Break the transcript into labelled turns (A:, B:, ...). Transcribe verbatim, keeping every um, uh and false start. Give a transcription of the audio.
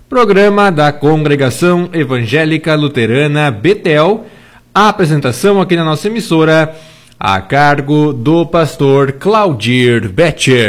A: programa da Congregação Evangélica Luterana Betel. A apresentação aqui na nossa emissora a cargo do pastor Claudir Betcher.